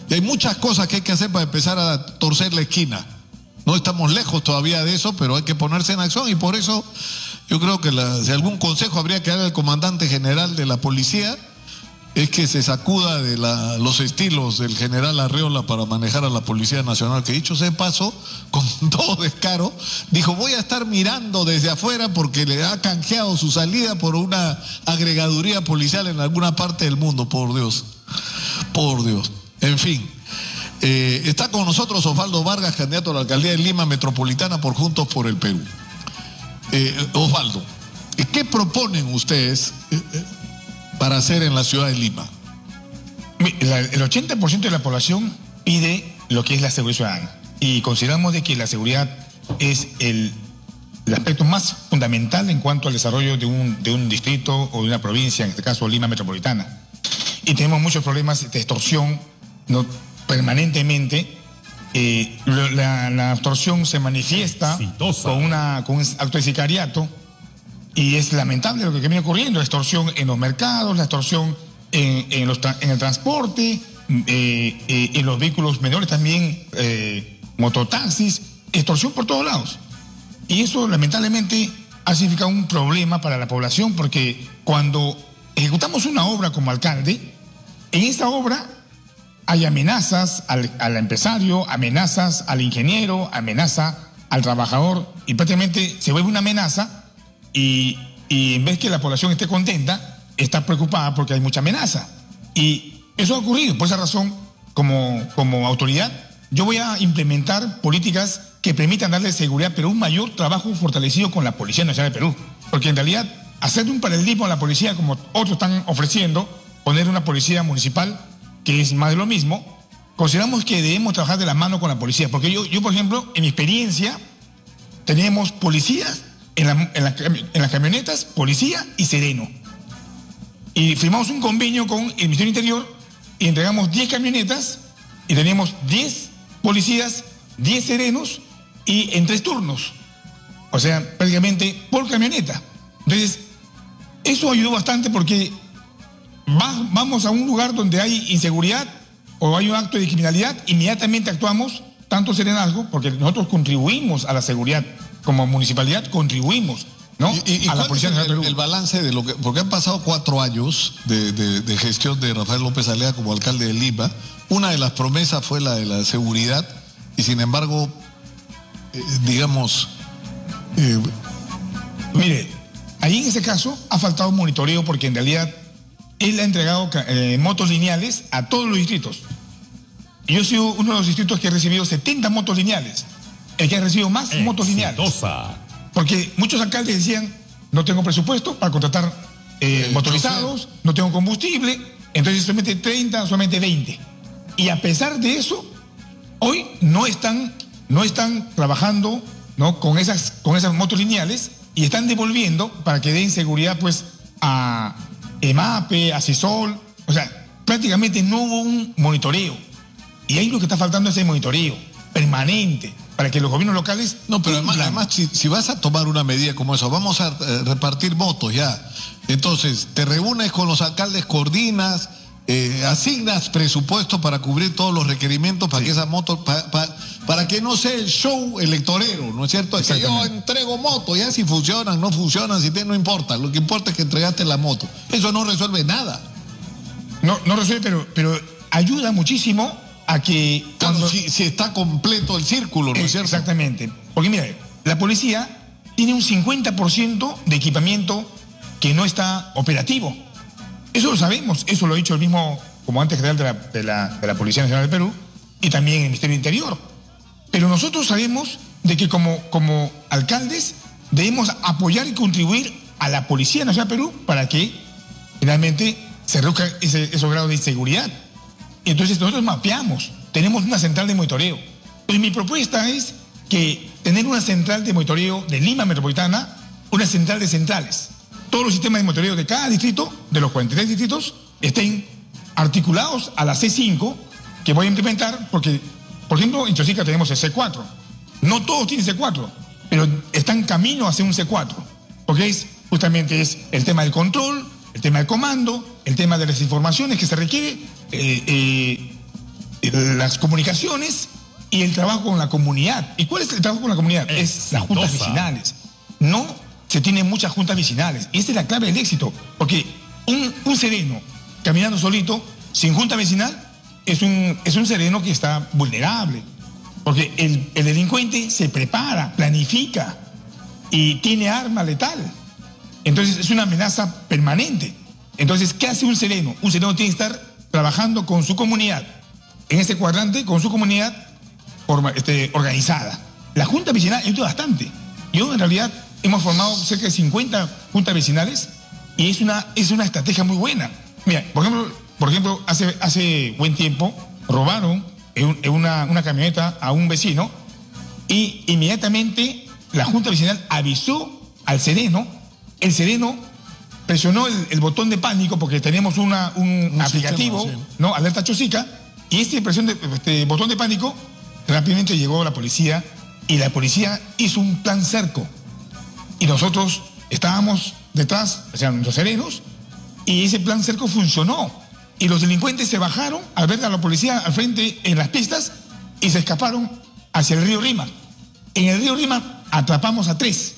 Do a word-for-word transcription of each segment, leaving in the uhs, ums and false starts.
Y hay muchas cosas que hay que hacer para empezar a torcer la esquina. No estamos lejos todavía de eso, pero hay que ponerse en acción y por eso yo creo que la, si algún consejo habría que dar al comandante general de la policía es que se sacuda de la, los estilos del general Arreola para manejar a la Policía Nacional, que dicho sea de paso, con todo descaro, dijo voy a estar mirando desde afuera porque le ha canjeado su salida por una agregaduría policial en alguna parte del mundo, por Dios, por Dios. En fin. Eh, está con nosotros Osvaldo Vargas, candidato a la alcaldía de Lima Metropolitana por Juntos por el Perú. Eh, Osvaldo, ¿qué proponen ustedes eh, para hacer en la ciudad de Lima? El ochenta por ciento de la población pide lo que es la seguridad ciudadana y consideramos de que la seguridad es el, el aspecto más fundamental en cuanto al desarrollo de un, de un distrito o de una provincia, en este caso Lima Metropolitana. Y tenemos muchos problemas de extorsión, ¿no? Permanentemente. Eh, la, la extorsión se manifiesta con, una, con un acto de sicariato y es lamentable lo que viene ocurriendo, la extorsión en los mercados, la extorsión en, en, los, en el transporte, eh, eh, en los vehículos menores también, eh, mototaxis, extorsión por todos lados. Y eso lamentablemente ha significado un problema para la población porque cuando ejecutamos una obra como alcalde, en esa obra hay amenazas al, al empresario, amenazas al ingeniero, amenaza al trabajador y prácticamente se vuelve una amenaza y, y en vez que la población esté contenta, está preocupada porque hay mucha amenaza. Y eso ha ocurrido. Por esa razón, como, como autoridad, yo voy a implementar políticas que permitan darle seguridad, pero un mayor trabajo fortalecido con la Policía Nacional de Perú. Porque en realidad, hacer un paralelismo a la policía como otros están ofreciendo, poner una policía municipal que es más de lo mismo, consideramos que debemos trabajar de la mano con la policía. Porque yo, yo por ejemplo, en mi experiencia, tenemos policías en, la, en, la, en las camionetas, policía y sereno. Y firmamos un convenio con el Ministerio del Interior y entregamos diez camionetas y teníamos diez policías, diez serenos y en tres turnos. O sea, prácticamente por camioneta. Entonces, eso ayudó bastante porque Va, vamos a un lugar donde hay inseguridad o hay un acto de criminalidad, inmediatamente actuamos, tanto serenazgo, porque nosotros contribuimos a la seguridad, como municipalidad contribuimos, ¿no? ¿Y, y a la Policía Nacional de Perú. El balance de lo que, porque han pasado cuatro años de, de, de gestión de Rafael López Alea como alcalde de Lima, una de las promesas fue la de la seguridad, y sin embargo, eh, digamos... Eh, Mire, ahí en ese caso ha faltado monitoreo porque en realidad él ha entregado eh, motos lineales a todos los distritos. Y yo soy uno de los distritos que ha recibido setenta motos lineales. El que ha recibido más Exitosa. motos lineales. Porque muchos alcaldes decían, no tengo presupuesto para contratar eh, motorizados, no tengo combustible, entonces solamente treinta, solamente veinte. Y a pesar de eso, hoy no están, no están trabajando, ¿no? con, esas, con esas motos lineales y están devolviendo para que den seguridad pues a EMAPE, a CISOL. O sea, prácticamente no hubo un monitoreo. Y ahí lo que está faltando es el monitoreo permanente para que los gobiernos locales... No, pero además, además si, si vas a tomar una medida como eso, vamos a eh, repartir votos ya. Entonces, te reúnes con los alcaldes, coordinas, eh, asignas presupuesto para cubrir todos los requerimientos para sí. que esas motos... Pa, pa, para que no sea el show electorero, ¿no es cierto? Es que yo entrego motos, ya si funcionan, no funcionan, si te, no importa. Lo que importa es que entregaste la moto. Eso no resuelve nada. No, no resuelve, pero, pero ayuda muchísimo a que... Cuando... Claro, si, si está completo el círculo, ¿no es cierto? Exactamente. Porque mira, la policía tiene un cincuenta por ciento de equipamiento que no está operativo. Eso lo sabemos, eso lo ha dicho el mismo comandante general de la, de la, de la Policía Nacional del Perú y también el Ministerio del Interior. Pero nosotros sabemos de que como, como alcaldes debemos apoyar y contribuir a la Policía Nacional de Perú para que finalmente se reduzca ese, esos grados de inseguridad. Y entonces nosotros mapeamos, tenemos una central de monitoreo. Entonces mi propuesta es que tener una central de monitoreo de Lima Metropolitana, una central de centrales. Todos los sistemas de monitoreo de cada distrito, de los cuarenta y tres distritos, estén articulados a la C cinco que voy a implementar porque... Por ejemplo, en Chosica tenemos el C cuatro. No todos tienen C cuatro, pero están camino hacia un C cuatro. Porque es, justamente es el tema del control, el tema del comando, el tema de las informaciones que se requiere, eh, eh, las comunicaciones y el trabajo con la comunidad. ¿Y cuál es el trabajo con la comunidad? Es las juntas vecinales. No se tienen muchas juntas vecinales. Y esa es la clave del éxito. Porque un, un sereno caminando solito, sin junta vecinal, es un, es un sereno que está vulnerable. Porque el, el delincuente se prepara, planifica y tiene arma letal. Entonces es una amenaza permanente. Entonces, ¿qué hace un sereno? Un sereno tiene que estar trabajando con su comunidad, en ese cuadrante, con su comunidad este, organizada. La junta vecinal ayuda bastante. Yo, en realidad, hemos formado cerca de cincuenta juntas vecinales y es una, es una estrategia muy buena. Mira, por ejemplo, por ejemplo hace, hace buen tiempo robaron en, en una, una camioneta a un vecino y inmediatamente la junta vecinal avisó al sereno. El sereno presionó el, el botón de pánico porque tenemos una, un, un aplicativo, sistema, sí. ¿no? Alerta Chosica, y este, presión de, este botón de pánico, rápidamente llegó la policía y la policía hizo un plan cerco. Y nosotros estábamos detrás, o sea, los serenos, y ese plan cerco funcionó. Y los delincuentes se bajaron al ver a la policía al frente en las pistas y se escaparon hacia el río Rima. En el río Rima atrapamos a tres.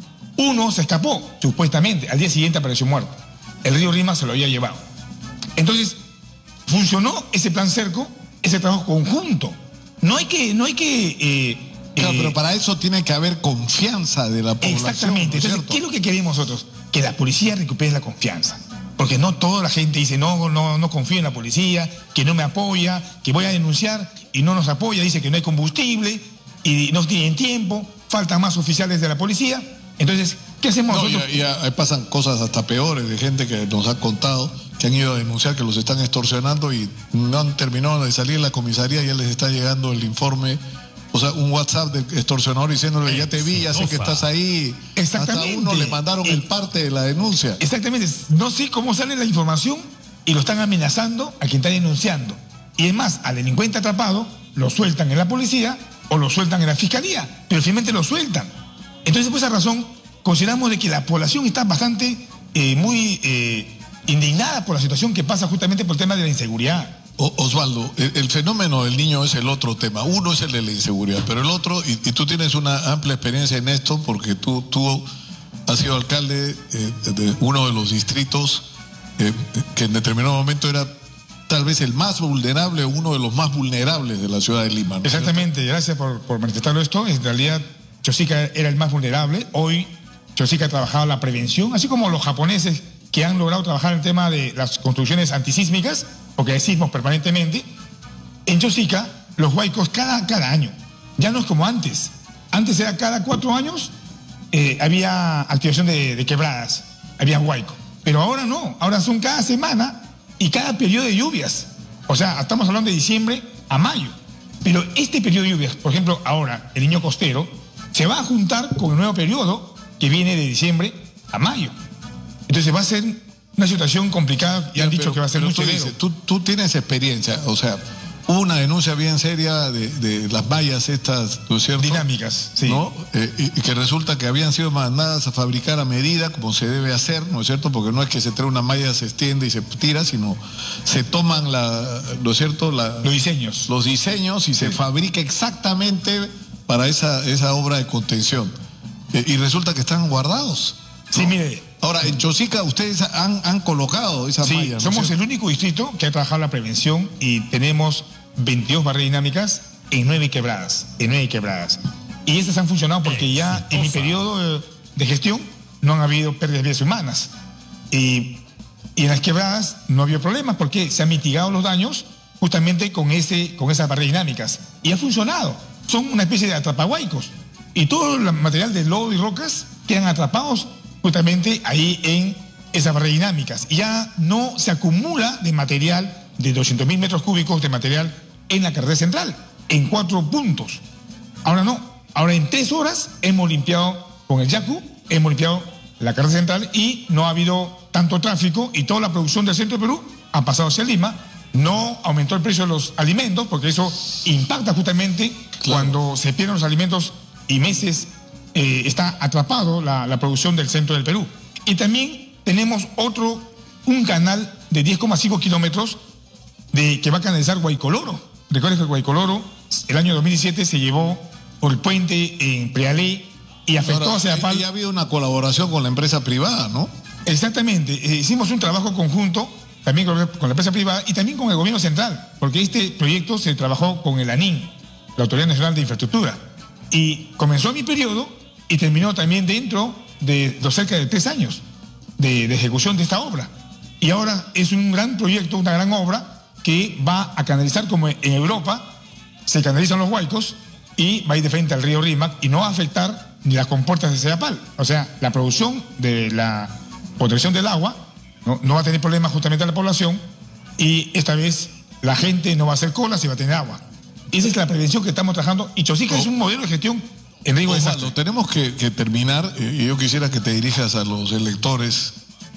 Uno se escapó, supuestamente. Al día siguiente apareció muerto. El río Rima se lo había llevado. Entonces, funcionó ese plan cerco, ese trabajo conjunto. No hay que... No hay que eh, claro, eh, pero para eso tiene que haber confianza de la población. Exactamente. Entonces, ¿qué es lo que queremos nosotros? Que la policía recupere la confianza. Porque no toda la gente dice, no, no, no confío en la policía, que no me apoya, que voy a denunciar y no nos apoya, dice que no hay combustible y no tienen tiempo, faltan más oficiales de la policía. Entonces, ¿qué hacemos no, nosotros? Y, y pasan cosas hasta peores de gente que nos ha contado que han ido a denunciar que los están extorsionando y no han terminado de salir de la comisaría y ya les está llegando el informe, o sea, un WhatsApp del extorsionador diciéndole, ya te vi, ya sé que estás ahí. Exactamente. Hasta uno le mandaron el, el parte de la denuncia. Exactamente. No sé cómo sale la información y lo están amenazando a quien está denunciando. Y es más, al delincuente atrapado lo sueltan en la policía o lo sueltan en la fiscalía, pero finalmente lo sueltan. Entonces, por esa razón, consideramos de que la población está bastante, eh, muy eh, indignada por la situación que pasa justamente por el tema de la inseguridad. O, Osvaldo, el, el fenómeno del niño es el otro tema. Uno es el de la inseguridad, pero el otro, y, y tú tienes una amplia experiencia en esto, porque tú, tú has sido alcalde eh, de uno de los distritos eh, que en determinado momento era tal vez el más vulnerable, uno de los más vulnerables de la ciudad de Lima, ¿no? Exactamente, gracias por, por manifestarlo esto. En realidad, Chosica era el más vulnerable. Hoy Chosica ha trabajado la prevención, así como los japoneses que han logrado trabajar el tema de las construcciones antisísmicas, porque hay sismos permanentemente. En Chosica, los huaicos cada, cada año, ya no es como antes. Antes era cada cuatro años, eh, había activación de, de quebradas, había huaico. Pero ahora no, ahora son cada semana y cada periodo de lluvias. O sea, estamos hablando de diciembre a mayo. Pero este periodo de lluvias, por ejemplo, ahora, el Niño Costero, se va a juntar con el nuevo periodo que viene de diciembre a mayo. Entonces va a ser una situación complicada y han dicho que va a ser muy severo. Tú, tú tienes experiencia, o sea, hubo una denuncia bien seria de, de las vallas estas, ¿no es cierto? Dinámicas, sí. ¿No? Eh, y, y que resulta que habían sido mandadas a fabricar a medida, como se debe hacer, ¿no es cierto? Porque no es que se trae una malla, se extiende y se tira, sino se toman, la, ¿no es cierto? La, los diseños. Los diseños y sí. Se fabrica exactamente para esa, esa obra de contención. Eh, y resulta que están guardados, ¿no? Sí, mire. Ahora, en Chosica ustedes han, han colocado esa sí, malla, ¿no? Somos el único distrito que ha trabajado la prevención y tenemos veintidós barreras dinámicas en nueve quebradas, en nueve quebradas. Y estas han funcionado porque ya en mi periodo de gestión no han habido pérdidas de vidas humanas. Y, y en las quebradas no ha habido problemas porque se han mitigado los daños justamente con, ese, con esas barreras dinámicas. Y ha funcionado. Son una especie de atrapahuaicos. Y todo el material de lodo y rocas quedan atrapados justamente ahí en esas barreras dinámicas. Y ya no se acumula de material de doscientos mil metros cúbicos de material en la carretera central, en cuatro puntos. Ahora no, ahora en tres horas hemos limpiado con el Yaku, hemos limpiado la carretera central y no ha habido tanto tráfico y toda la producción del centro de Perú ha pasado hacia Lima. No aumentó el precio de los alimentos porque eso impacta justamente claro. Cuando se pierden los alimentos y meses eh, está atrapado la, la producción del centro del Perú. Y también tenemos otro, un canal de diez coma cinco kilómetros de, que va a canalizar Guaycoloro. recuerda que Guaycoloro, el año dos mil diecisiete, se llevó por el puente en Prealé y afectó Ahora, a Sedapal. y ha habido una colaboración con la empresa privada, ¿no? Exactamente. Eh, hicimos un trabajo conjunto también con, con la empresa privada y también con el gobierno central, porque este proyecto se trabajó con el ANIN, la Autoridad Nacional de Infraestructura. Y comenzó mi periodo y terminó también dentro de los cerca de tres años de, de ejecución de esta obra. Y ahora es un gran proyecto, una gran obra que va a canalizar como en Europa se canalizan los huaicos y va a ir de frente al río Rímac y no va a afectar ni las compuertas de Sedapal. O sea, la producción de la protección del agua no, no va a tener problemas justamente a la población y esta vez la gente no va a hacer colas y va a tener agua. Esa es la prevención que estamos trabajando y Chosica oh. es un modelo de gestión en riesgo de desastre. Tenemos que, que terminar y yo quisiera que te dirijas a los electores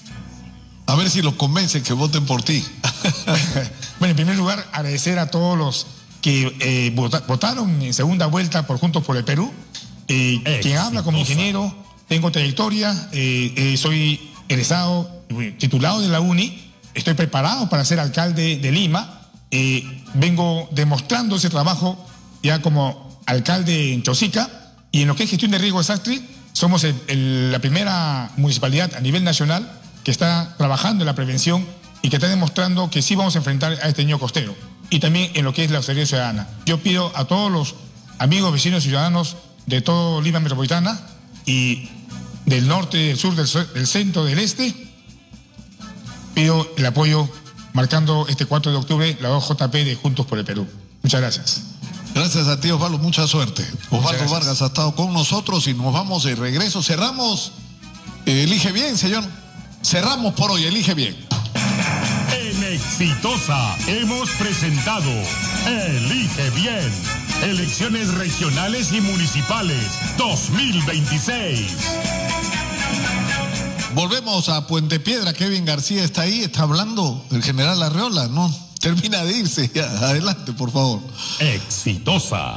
a ver si los convencen que voten por ti. Bueno, en primer lugar, agradecer a todos los que eh, vota, votaron en segunda vuelta por Juntos por el Perú. Eh, quien habla como ingeniero, tengo trayectoria, eh, eh, soy egresado, titulado de la UNI, estoy preparado para ser alcalde de Lima, eh, vengo demostrando ese trabajo ya como alcalde en Chosica y en lo que es gestión de riesgo de desastre, somos el, el, la primera municipalidad a nivel nacional que está trabajando en la prevención y que está demostrando que sí vamos a enfrentar a este niño costero. Y también en lo que es la seguridad ciudadana. Yo pido a todos los amigos, vecinos y ciudadanos de todo Lima Metropolitana y del norte, del sur, del, del centro, del este, pido el apoyo marcando este cuatro de octubre la dos J P de Juntos por el Perú. Muchas gracias. Gracias a ti, Osvaldo, mucha suerte. Osvaldo Vargas ha estado con nosotros y nos vamos de regreso. Cerramos. Eh, elige bien, señor. Cerramos por hoy, elige bien. En Exitosa hemos presentado Elige Bien. Elecciones regionales y municipales dos mil veintiséis. Volvemos a Puente Piedra. Kevin García está ahí, está hablando el general Arriola, ¿no? Termina de irse. Ya, adelante, por favor. Exitosa.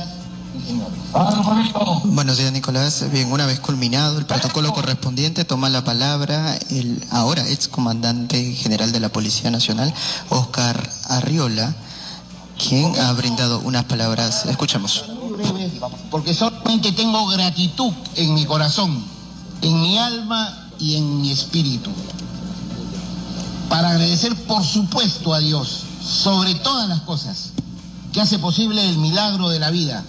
Buenos días, Nicolás. Bien, una vez culminado el protocolo correspondiente, toma la palabra el ahora ex comandante general de la Policía Nacional, Oscar Arriola, quien ha brindado unas palabras. Escuchemos. Porque solamente tengo gratitud en mi corazón, en mi alma y en mi espíritu. Para agradecer, por supuesto, a Dios, sobre todas las cosas, que hace posible el milagro de la vida.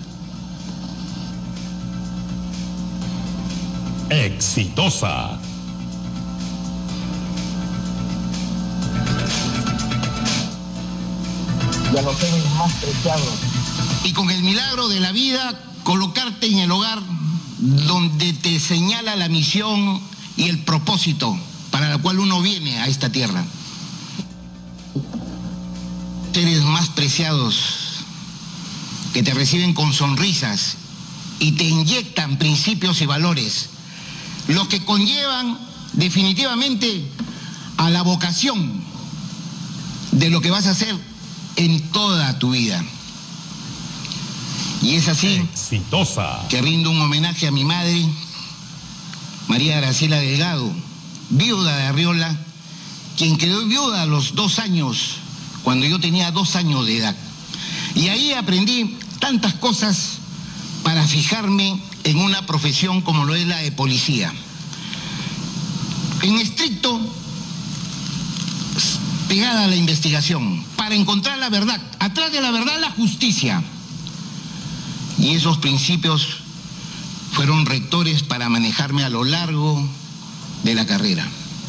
Exitosa. Y a los seres más preciados. Y con el milagro de la vida, colocarte en el hogar donde te señala la misión y el propósito para la cual uno viene a esta tierra. Seres más preciados que te reciben con sonrisas y te inyectan principios y valores, lo que conllevan definitivamente a la vocación de lo que vas a hacer en toda tu vida. Y es así Exitosa. Que rindo un homenaje a mi madre, María Graciela Delgado, viuda de Arriola, quien quedó viuda a los dos años, cuando yo tenía dos años de edad. Y ahí aprendí tantas cosas para fijarme en una profesión como lo es la de policía. En estricto, pegada a la investigación, para encontrar la verdad, atrás de la verdad la justicia. Y esos principios fueron rectores para manejarme a lo largo de la carrera.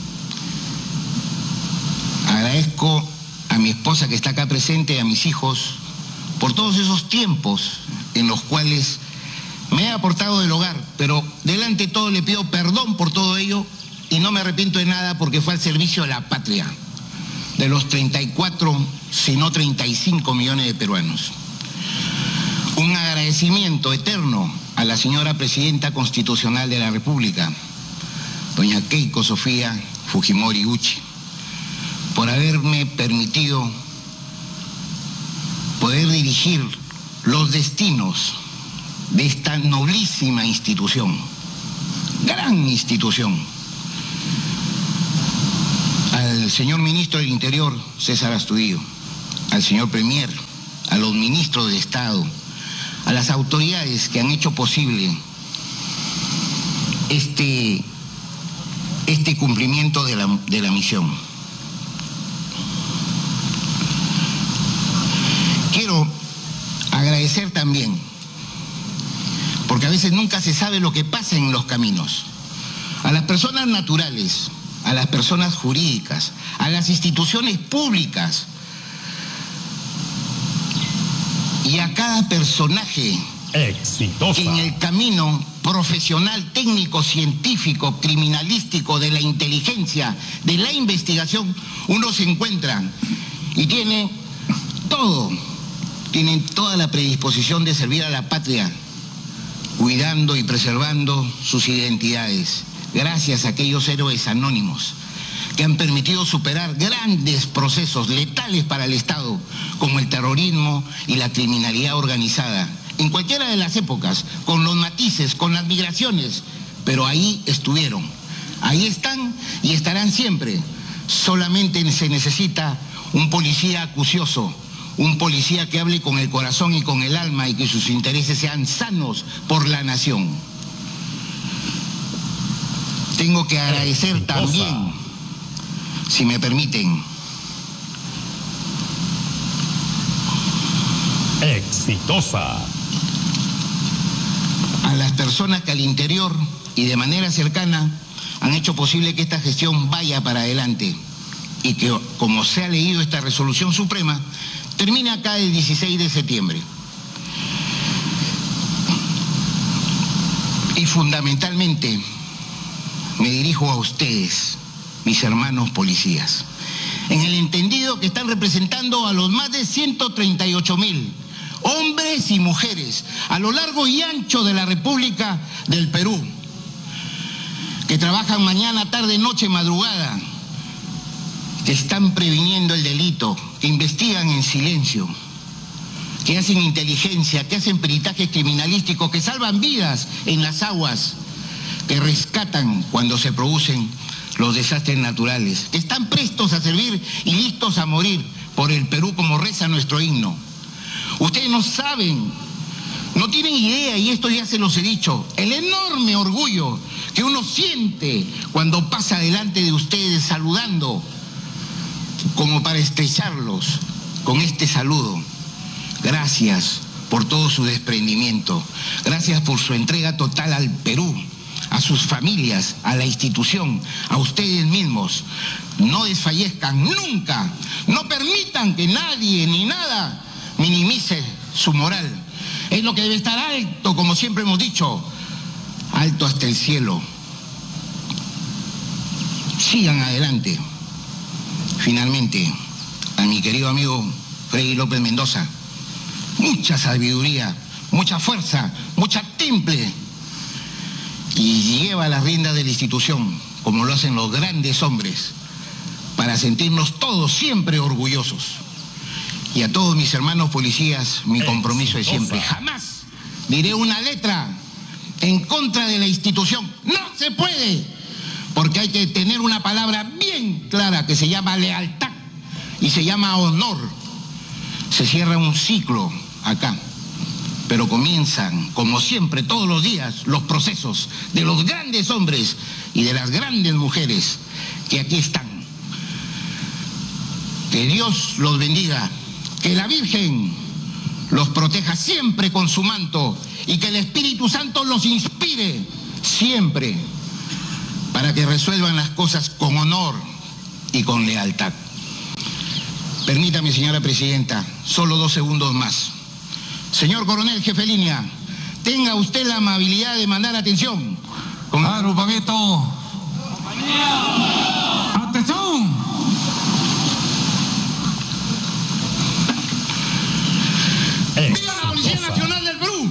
Agradezco a mi esposa que está acá presente y a mis hijos por todos esos tiempos en los cuales me he aportado del hogar, pero delante de todo le pido perdón por todo ello y no me arrepiento de nada porque fue al servicio de la patria, de los treinta y cuatro, si no treinta y cinco millones de peruanos. Un agradecimiento eterno a la señora Presidenta Constitucional de la República, doña Keiko Sofía Fujimori Uchi, por haberme permitido poder dirigir los destinos de esta noblísima institución, gran institución. Al señor Ministro del Interior, César Astudillo, al señor Premier, a los ministros de Estado, a las autoridades que han hecho posible este, este cumplimiento de la, de la misión. Quiero agradecer también, porque a veces nunca se sabe lo que pasa en los caminos, a las personas naturales, a las personas jurídicas, a las instituciones públicas y a cada personaje Exitosa. que en el camino profesional, técnico, científico, criminalístico, de la inteligencia, de la investigación, uno se encuentra y tiene todo, tienen toda la predisposición de servir a la patria, cuidando y preservando sus identidades, gracias a aquellos héroes anónimos que han permitido superar grandes procesos letales para el Estado, como el terrorismo y la criminalidad organizada, en cualquiera de las épocas, con los matices, con las migraciones, pero ahí estuvieron, ahí están y estarán siempre. Solamente se necesita un policía acucioso, un policía que hable con el corazón y con el alma y que sus intereses sean sanos por la nación. Tengo que agradecer Exitosa. también, si me permiten, Exitosa. a las personas que al interior y de manera cercana han hecho posible que esta gestión vaya para adelante y que, como se ha leído esta resolución suprema, termine acá el dieciséis de septiembre. Y fundamentalmente me dirijo a ustedes, mis hermanos policías, en el entendido que están representando a los más de ciento treinta y ocho mil hombres y mujeres a lo largo y ancho de la República del Perú, que trabajan mañana, tarde, noche, madrugada, que están previniendo el delito, que investigan en silencio, que hacen inteligencia, que hacen peritajes criminalísticos, que salvan vidas en las aguas, que rescatan cuando se producen los desastres naturales, que están prestos a servir y listos a morir por el Perú, como reza nuestro himno. Ustedes no saben, no tienen idea, y esto ya se los he dicho, el enorme orgullo que uno siente cuando pasa delante de ustedes saludando, como para estrecharlos con este saludo. Gracias por todo su desprendimiento, gracias por su entrega total al Perú, a sus familias, a la institución, a ustedes mismos. No desfallezcan nunca, no permitan que nadie ni nada minimice su moral. Es lo que debe estar alto, como siempre hemos dicho, alto hasta el cielo. Sigan adelante. Finalmente, a mi querido amigo Freddy López Mendoza, mucha sabiduría, mucha fuerza, mucha temple, y lleva las riendas de la institución, como lo hacen los grandes hombres, para sentirnos todos siempre orgullosos. Y a todos mis hermanos policías, mi compromiso es siempre: jamás diré una letra en contra de la institución. No se puede, porque hay que tener una palabra bien clara que se llama lealtad y se llama honor. Se cierra un ciclo acá, pero comienzan, como siempre, todos los días, los procesos de los grandes hombres y de las grandes mujeres que aquí están. Que Dios los bendiga, que la Virgen los proteja siempre con su manto y que el Espíritu Santo los inspire siempre para que resuelvan las cosas con honor y con lealtad. Permítame, señora presidenta, solo dos segundos más. Señor coronel jefe de línea, tenga usted la amabilidad de mandar atención. Con... Agrupamiento. ¡Atención! ¡Viva la Policía Nacional del Perú!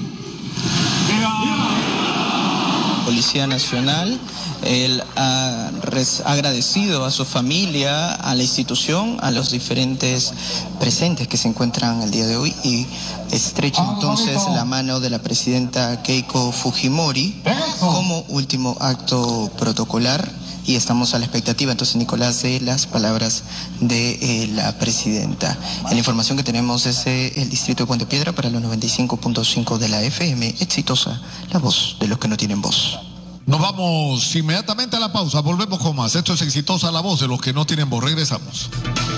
Policía Nacional, él ha res- agradecido a su familia, a la institución, a los diferentes presentes que se encuentran el día de hoy y estrecha entonces la mano de la presidenta Keiko Fujimori como último acto protocolar y estamos a la expectativa, entonces, Nicolás, de las palabras de eh, la presidenta. En la información que tenemos desde el distrito de Puente Piedra para los noventa y cinco punto cinco de la F M, Exitosa, la voz de los que no tienen voz. Nos vamos inmediatamente a la pausa, volvemos con más. Esto es Exitosa, la voz de los que no tienen voz. Regresamos.